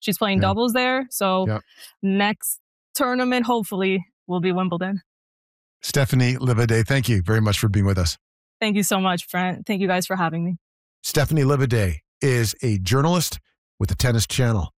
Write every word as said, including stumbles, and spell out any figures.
She's playing Yeah. doubles there. So Yeah. next tournament, hopefully, will be Wimbledon. Stephanie Livaudais, thank you very much for being with us. Thank you so much, Brent. Thank you guys for having me. Stephanie Livaudais is a journalist with the Tennis Channel.